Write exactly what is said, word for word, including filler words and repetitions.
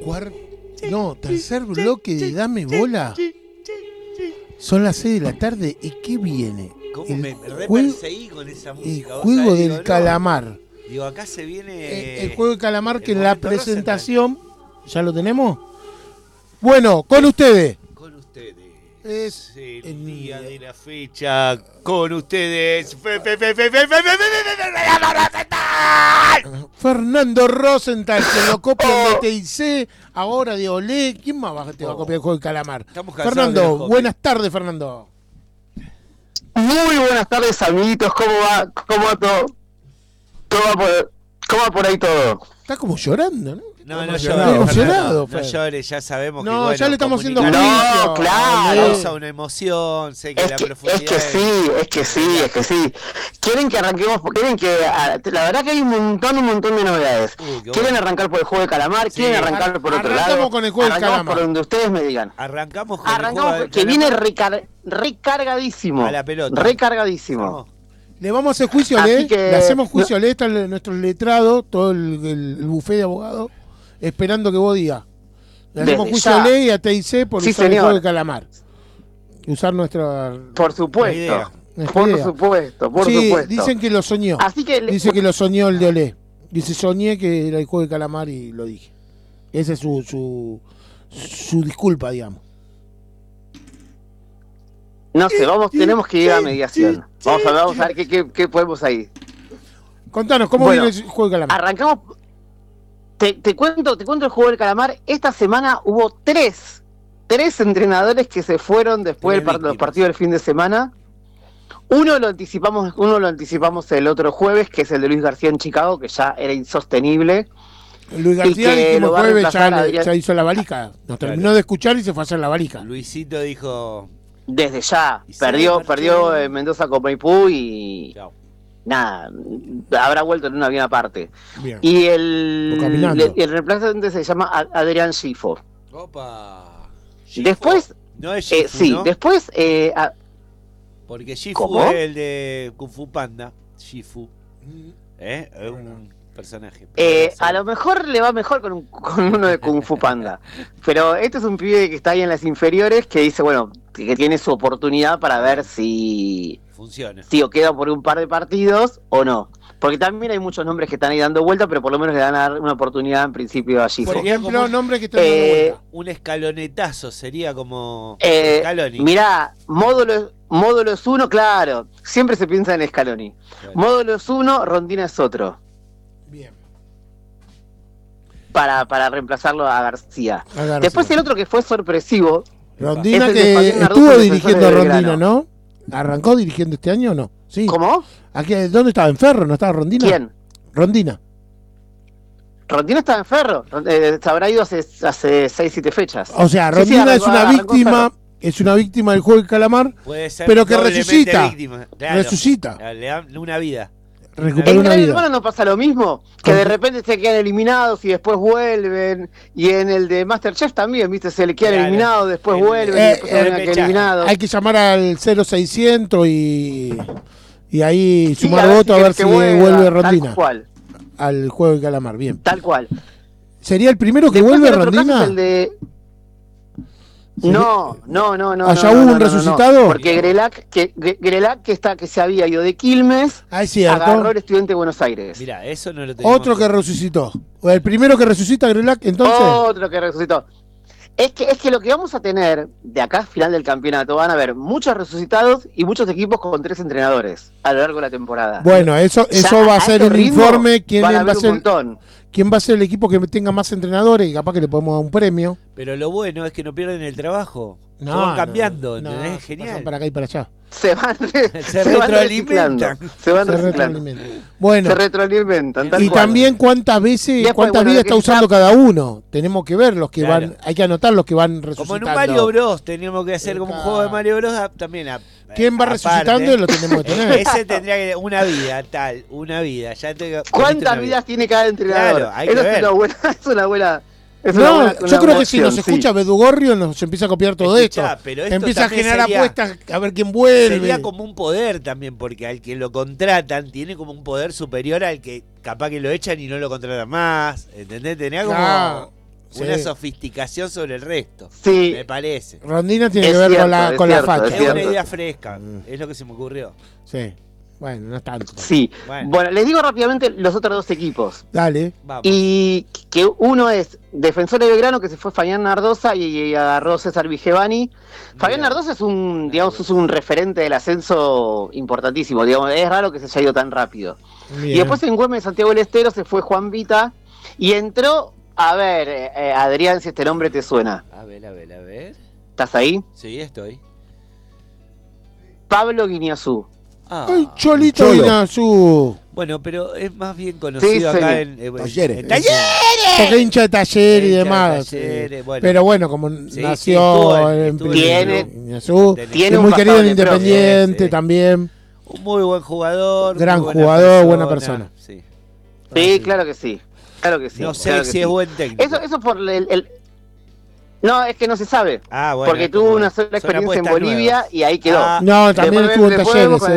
Cuarto, no, tercer bloque de Dame Bola. Son las seis de la tarde y ¿qué viene? ¿Cómo el me juego, reperseguí con esa música? el ¿Vos juego sabés? del Digo, no. calamar. Digo, acá se viene... El, el juego del calamar el que en la momento presentación... ¿Ya lo tenemos? Bueno, con ustedes. Con ustedes. Es el el día de la fecha. Con ustedes. Fe, fe, fe, fe, fe, fe, fe, fe, fe, Fernando Rosenthal, que lo copian de T I C, ahora de Olé. ¿Quién más va, te va a copiar el juego del calamar? Fernando, buenas tardes, Fernando. Muy buenas tardes, amiguitos. ¿Cómo va? ¿Cómo va todo? ¿Cómo va por, cómo va por ahí todo? Está como llorando, ¿no? No, no llorado, llores, emocionado, no, no llores, ya sabemos no, que bueno, ya le estamos haciendo comunicar- juicio. No, claro. Causa una emoción, sé que Es la que, profundidad es que sí, es que sí, es que sí. Quieren que arranquemos, quieren que, ah, la verdad que hay un montón, un montón de novedades. Uy, qué Quieren bueno. arrancar por el juego de calamar, Sí. quieren arrancar por otro Arrancamos lado. con el juego del Arrancamos calamar. por donde ustedes me digan. Arrancamos con el Arrancamos, juego que del viene calamar. recar- recargadísimo. A la pelota. Recargadísimo. Vamos. Le vamos a hacer juicio a Así Le, que- le hacemos juicio a Le, está el- nuestro letrado, todo el, el, el buffet de abogados, esperando que vos digas. Le hacemos Desde juicio ya. a Le y a T I C por Sí, usar el señor. juego de calamar. Usar nuestra... Por La supuesto. idea. nuestra Por idea. supuesto, por sí, supuesto. dicen que lo soñó. Así que le- Dice que lo soñó el de Olé. Dice, soñé que era el juego de calamar y lo dije. Esa es su, su, su disculpa, digamos. No sé, vamos, tenemos que ir a mediación. Vamos a ver, vamos a ver qué, qué, qué podemos ahí. Contanos, ¿cómo Bueno, viene el juego de calamar? Arrancamos. Te, te cuento, te cuento el juego del calamar. Esta semana hubo tres, tres entrenadores que se fueron después del Tres par- de los víctimas. partidos del fin de semana. Uno lo anticipamos, uno lo anticipamos el otro jueves, que es el de Luis García en Chicago, que ya era insostenible. Luis García y que dijimos lo va a jueves, ya, reemplazar a le- Adrián. ya hizo la valija. Nos terminó de escuchar y se fue a hacer la valija. Luisito dijo... Desde ya, Y se perdió, marchó. perdió eh, Mendoza con Maipú y Chao. nada, habrá vuelto en una bien aparte. Bien. Y el, O caminando. le- el reemplazante se llama A- Adrián Schifo. Opa. Después, No es eh, Shifu, sí, ¿no? después, eh, a- Porque Shifu ¿Cómo? es el de Kung Fu Panda. Shifu. ¿Eh? Es un personaje. eh, a lo mejor le va mejor con, un- con uno de Kung Fu Panda. Pero este es un pibe que está ahí en las inferiores que dice, bueno, que que tiene su oportunidad para ver si, Funciona. si o queda por un par de partidos o no. Porque también hay muchos nombres que están ahí dando vuelta, pero por lo menos le dan a dar una oportunidad en principio a Schifo. Por ejemplo, como- nombres que están dando Eh, vuelta. Un escalonetazo sería como... Eh, Scaloni. mirá, módulo, módulo es uno, claro. Siempre se piensa en Scaloni. Claro. Módulo es uno, Rondina es otro. Bien. Para, para reemplazarlo a García. A García. Después el otro que fue sorpresivo. Rondina es el de que Fabián Nardujo, estuvo defensor dirigiendo de Rondina, Belgrano. ¿no? ¿Arrancó dirigiendo este año o no? Sí. ¿Cómo? Aquí, ¿dónde estaba? ¿En Ferro? ¿No estaba Rondina? ¿Quién? Rondina. Rondina estaba en Ferro. Eh, se habrá ido hace, hace seis, siete fechas. O sea, Sí, sí, Rondina arrancó- es una arrancó víctima, Ferro. es una víctima del juego del calamar, Puede ser pero que doblemente resucita. víctima. Claro. resucita, Le dan una vida. recupera En una Gran vida. Hermano no pasa lo mismo, que ¿Con de qué? repente se quedan eliminados y después vuelven, y en el de Masterchef también, viste, se le quedan Claro. eliminados, después El- vuelven, eh, y después se el van a quedar repechaje. eliminados. Hay que llamar al cero seiscientos y, y ahí Sí, sumar a ver votos si a ver que si vuelva, vuelve Tal Rondina cual, al juego del calamar. Bien. tal cual. ¿Sería el primero que Después vuelve el otro caso Rondina? es el de... ¿Sería? No, no, no, no. ¿Ah, ya no, hubo no, un no, no, resucitado? Porque Grelac, que, Gre- Grelac, que, está, que se había ido de Quilmes, Ah, es cierto. agarró el estudiante de Buenos Aires. Mira, eso no lo tenemos. Otro que resucitó. O el primero que resucita Grelac, entonces. Otro que resucitó. Es que, es que lo que vamos a tener de acá al final del campeonato van a haber muchos resucitados y muchos equipos con tres entrenadores a lo largo de la temporada. Bueno, eso, Ya eso va a ser ese un ritmo informe. ¿Quién van a va a haber un ser, montón. quién va a ser el equipo que tenga más entrenadores? Y capaz que le podemos dar un premio. Pero lo bueno es que no pierden el trabajo. No, Se van no, cambiando, no, ¿entendés? pasan Genial. para acá y para allá. Se van, re- Se van retroalimentan. reciclando, Se van Se reciclando. retroalimentan. Bueno, Se retroalimentan. tal y cual. también cuántas veces, Después, cuántas bueno, vidas de está que usando está- cada uno. Tenemos que ver los que Claro. van, hay que anotar los que van resucitando. Como en un Mario Bros. Teníamos que hacer como un Claro. juego de Mario Bros. a- También. A, ¿Quién va aparte. resucitando? Lo tenemos que tener. Ese tendría que una vida, tal, una vida. Ya te, comiste ¿Cuántas una vida. vidas tiene cada entrenador? Claro, hay que Eso es ver. una buena, es una buena, es una No, buena- yo una creo que si nos opción, sí. escucha Bedugorrio nos empieza a copiar todo Escuchá, esto. pero esto Empieza a también generar sería- apuestas a ver quién vuelve. Sería como un poder también, porque al que lo contratan tiene como un poder superior al que capaz que lo echan y no lo contratan más. ¿Entendés? Tenía como. Claro. Sí. Una sofisticación sobre el resto. Sí. Me parece. Rondina tiene Es que ver cierto, con la, es con cierto, la es facha. Es cierto. una idea fresca. Mm. Es lo que se me ocurrió. Sí. Bueno, no es tanto. Sí. Bueno. Bueno, les digo rápidamente los otros dos equipos. Dale. Vamos. Y que uno es Defensor de Belgrano, que se fue Fabián Nardosa y agarró César Vigevani. Fabián Mirá. Nardosa es un, digamos, es un referente del ascenso importantísimo. Digamos, es raro que se haya ido tan rápido. Bien. Y después en Güemes, Santiago del Estero, se fue Juan Vita y entró, a ver, eh, Adrián, si este nombre te suena. A ver, a ver, a ver. ¿Estás ahí? Sí, estoy. Pablo Guiñazú. Ah. ¡Ay, Cholito Cholo. Guinazú! Bueno, pero es más bien conocido Sí, acá sí. en, eh, Talleres. en Talleres. Porque hincha de taller y Hincha de demás. Talleres, sí. bueno. Pero bueno, como sí, nació estuvo en- en estuvo en el Guiñazú, del- Tiene es un muy querido en pasado de pro. Independiente Sí, sí. también. Un muy buen jugador. Gran muy buena jugador, buena persona. Sí. Sí, claro que sí. Claro que sí. No sé claro si que es sí. buen técnico. Eso, eso por el, el- No, es que no se sabe. Ah, bueno, porque es tuvo como- una sola son experiencia en apuestas Bolivia nuevas. y ahí quedó. Ah, No, también Después- estuvo en después Talleres. vemos con eh.